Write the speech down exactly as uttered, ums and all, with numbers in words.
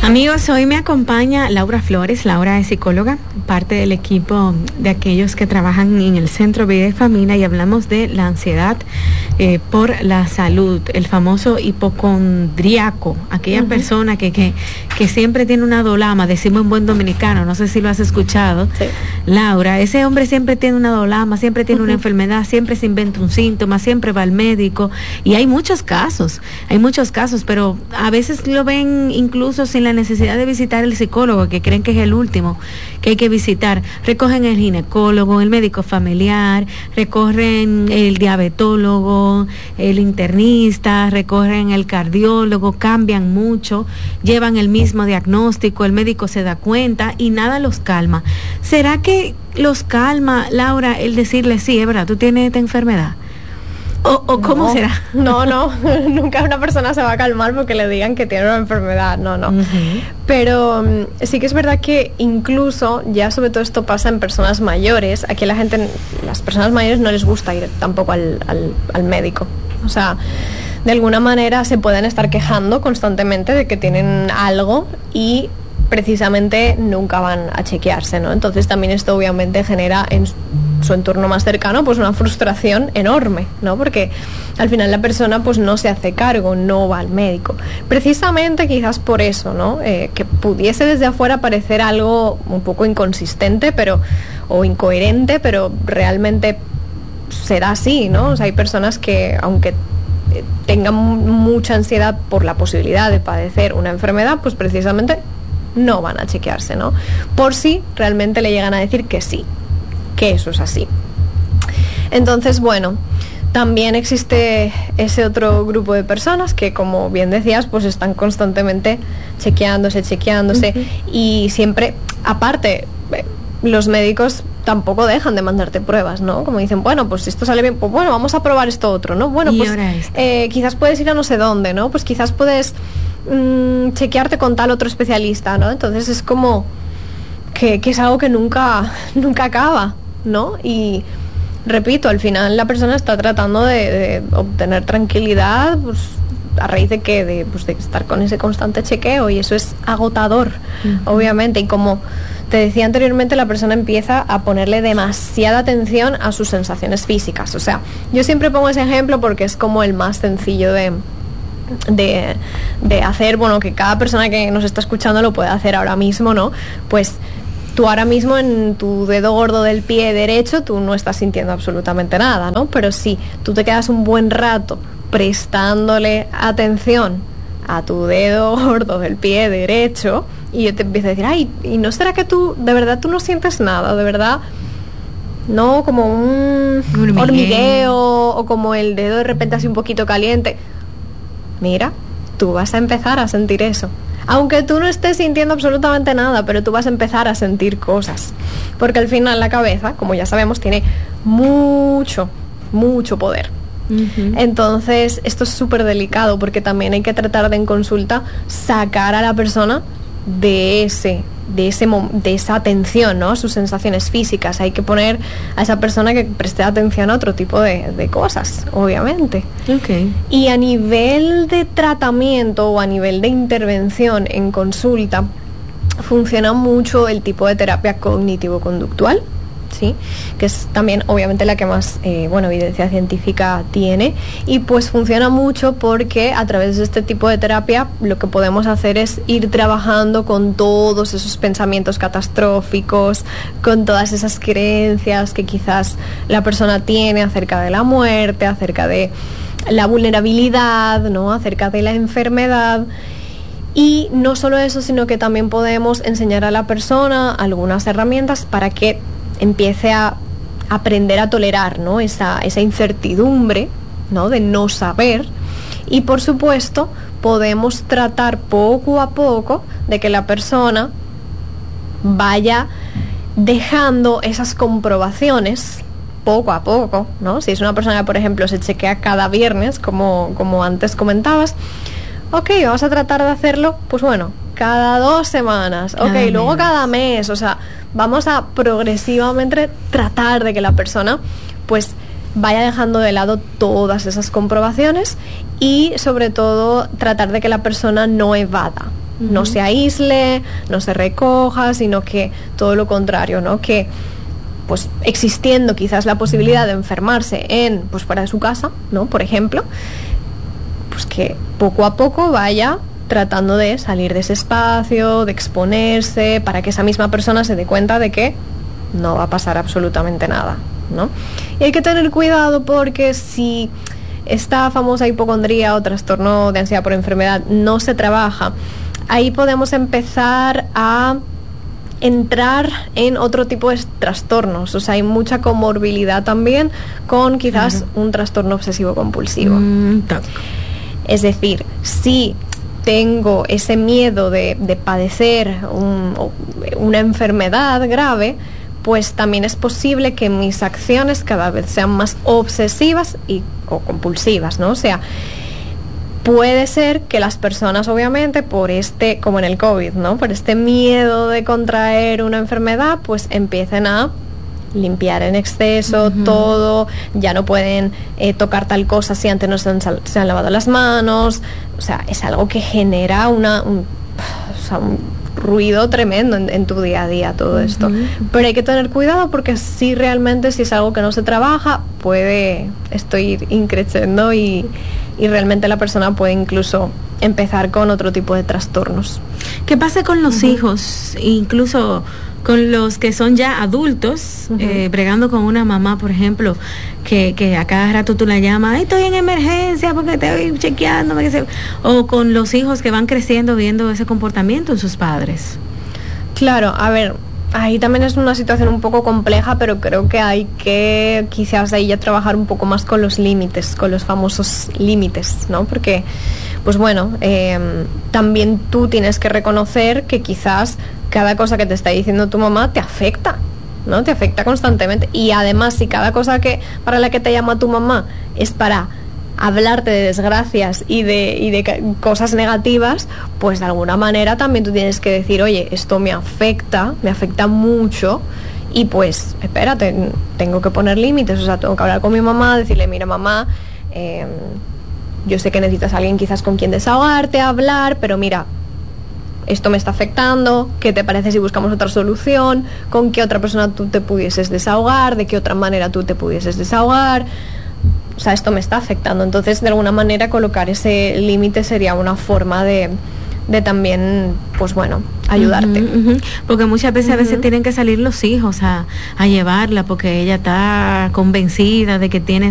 Amigos, hoy me acompaña Laura Flores. Laura es psicóloga, parte del equipo de aquellos que trabajan en el Centro Vida y Familia, y hablamos de la ansiedad eh, por la salud, el famoso hipocondríaco, aquella uh-huh. persona que, que, que siempre tiene una dolama, decimos en buen dominicano, no sé si lo has escuchado, sí. Laura, ese hombre siempre tiene una dolama, siempre tiene uh-huh. una enfermedad, siempre se inventa un síntoma, siempre va al médico, y hay muchos casos, hay muchos casos, pero a veces lo ven incluso sin la necesidad de visitar el psicólogo, que creen que es el último que hay que visitar. Recogen el ginecólogo, el médico familiar, recorren el diabetólogo, el internista, recorren el cardiólogo, cambian mucho, llevan el mismo diagnóstico, el médico se da cuenta y nada los calma. ¿Será que los calma, Laura, el decirle, sí, es verdad, tú tienes esta enfermedad? ¿O, o cómo no, será? No, no, nunca una persona se va a calmar porque le digan que tiene una enfermedad, no, no. Uh-huh. Pero um, sí que es verdad que incluso, ya sobre todo esto pasa en personas mayores, aquí la gente, las personas mayores no les gusta ir tampoco al, al, al médico. O sea, de alguna manera se pueden estar quejando constantemente de que tienen algo y precisamente nunca van a chequearse, ¿no? Entonces también esto obviamente genera en su entorno más cercano pues una frustración enorme, ¿no? Porque al final la persona pues no se hace cargo, no va al médico. Precisamente quizás por eso, ¿no? Eh, que pudiese desde afuera parecer algo un poco inconsistente, pero o incoherente, pero realmente será así, ¿no? O sea, hay personas que aunque tengan mucha ansiedad por la posibilidad de padecer una enfermedad, pues precisamente no van a chequearse, ¿no? Por si realmente le llegan a decir que sí, que eso es así. Entonces, bueno, también existe ese otro grupo de personas que, como bien decías, pues están constantemente chequeándose, chequeándose uh-huh. y siempre, aparte, los médicos tampoco dejan de mandarte pruebas, ¿no? Como dicen, bueno, pues si esto sale bien, pues bueno, vamos a probar esto otro, ¿no? Bueno, pues eh, quizás puedes ir a no sé dónde, ¿no? Pues quizás puedes mmm, chequearte con tal otro especialista, ¿no? Entonces es como que, que es algo que nunca, nunca acaba, ¿no? Y repito, al final la persona está tratando de, de obtener tranquilidad, pues a raíz de que de, pues, de estar con ese constante chequeo, y eso es agotador, uh-huh. obviamente, y como te decía anteriormente, la persona empieza a ponerle demasiada atención a sus sensaciones físicas. O sea, yo siempre pongo ese ejemplo porque es como el más sencillo de, de, de hacer, bueno, que cada persona que nos está escuchando lo puede hacer ahora mismo, ¿no? Pues tú ahora mismo en tu dedo gordo del pie derecho tú no estás sintiendo absolutamente nada, ¿no? Pero si tú te quedas un buen rato prestándole atención a tu dedo gordo del pie derecho y yo te empiezo a decir, ay, ¿y no será que tú, de verdad, tú no sientes nada? De verdad, no, como un hormigueo, hormigueo o como el dedo de repente así un poquito caliente. Mira, tú vas a empezar a sentir eso. Aunque tú no estés sintiendo absolutamente nada, pero tú vas a empezar a sentir cosas. Porque al final la cabeza, como ya sabemos, tiene mucho, mucho poder. Uh-huh. Entonces esto es súper delicado porque también hay que tratar de en consulta sacar a la persona de ese de ese de esa atención, ¿no? Sus sensaciones físicas. Hay que poner a esa persona que preste atención a otro tipo de, de cosas, obviamente. Okay. Y a nivel de tratamiento o a nivel de intervención en consulta funciona mucho el tipo de terapia cognitivo-conductual, ¿sí? Que es también obviamente la que más eh, bueno, evidencia científica tiene, y pues funciona mucho porque a través de este tipo de terapia lo que podemos hacer es ir trabajando con todos esos pensamientos catastróficos, con todas esas creencias que quizás la persona tiene acerca de la muerte, acerca de la vulnerabilidad, ¿no? Acerca de la enfermedad. Y no solo eso, sino que también podemos enseñar a la persona algunas herramientas para que empiece a aprender a tolerar, ¿no? esa, esa incertidumbre, ¿no? De no saber. Y por supuesto podemos tratar poco a poco de que la persona vaya dejando esas comprobaciones poco a poco, ¿no? Si es una persona que, por ejemplo, se chequea cada viernes, como, como antes comentabas, ok, vamos a tratar de hacerlo, pues bueno, cada dos semanas, ok, ah, luego cada mes, o sea, vamos a progresivamente tratar de que la persona pues vaya dejando de lado todas esas comprobaciones y sobre todo tratar de que la persona no evada, uh-huh. no se aísle, no se recoja, sino que todo lo contrario, ¿no? Que pues existiendo quizás la posibilidad de enfermarse en, pues fuera de su casa, ¿no? Por ejemplo, pues que poco a poco vaya tratando de salir de ese espacio, de exponerse, para que esa misma persona se dé cuenta de que no va a pasar absolutamente nada, ¿no? Y hay que tener cuidado porque si esta famosa hipocondría o trastorno de ansiedad por enfermedad no se trabaja, ahí podemos empezar a entrar en otro tipo de trastornos. O sea, hay mucha comorbilidad también con quizás claro. un trastorno obsesivo compulsivo. Mm, es decir, si tengo ese miedo de, de padecer un, una enfermedad grave, pues también es posible que mis acciones cada vez sean más obsesivas y, o compulsivas, ¿no? O sea, puede ser que las personas, obviamente, por este, como en el COVID, ¿no? Por este miedo de contraer una enfermedad, pues empiecen a limpiar en exceso uh-huh. todo, ya no pueden eh, tocar tal cosa si antes no se han, se han lavado las manos. O sea, es algo que genera una... Un, o sea, un, ruido tremendo en, en tu día a día todo uh-huh. esto, pero hay que tener cuidado porque si realmente si es algo que no se trabaja puede esto ir increciendo y, y realmente la persona puede incluso empezar con otro tipo de trastornos. ¿Qué pasa con los uh-huh. hijos, incluso con los que son ya adultos, uh-huh. eh, bregando con una mamá, por ejemplo, que, que a cada rato tú la llamas, ay, estoy en emergencia porque estoy chequeando, o con los hijos que van creciendo viendo ese comportamiento en sus padres? Claro, a ver, ahí también es una situación un poco compleja, pero creo que hay que quizás ahí ya trabajar un poco más con los límites, con los famosos límites, ¿no? Porque, pues bueno, eh, también tú tienes que reconocer que quizás cada cosa que te está diciendo tu mamá te afecta, ¿no? Te afecta constantemente. Y además, si cada cosa que para la que te llama tu mamá es para hablarte de desgracias y de, y de cosas negativas, pues de alguna manera también tú tienes que decir, oye, esto me afecta, me afecta mucho, y pues, espérate, tengo que poner límites. O sea, tengo que hablar con mi mamá, decirle, mira mamá, eh, yo sé que necesitas a alguien quizás con quien desahogarte, hablar, pero mira, esto me está afectando, ¿qué te parece si buscamos otra solución? ¿Con qué otra persona tú te pudieses desahogar? ¿De qué otra manera tú te pudieses desahogar? O sea, esto me está afectando. Entonces, de alguna manera, colocar ese límite sería una forma de, de también, pues bueno, ayudarte. Uh-huh, uh-huh. Porque muchas veces uh-huh. a veces tienen que salir los hijos a, a llevarla porque ella está convencida de que tiene